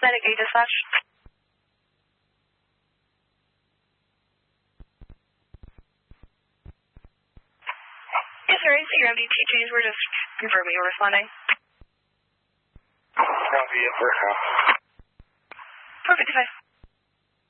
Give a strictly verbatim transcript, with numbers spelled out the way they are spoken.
Medic eight dispatch. Yes, sir. I see your M D T Gs. We're just confirming you're responding. Copy, yes, sir. four fifty-five.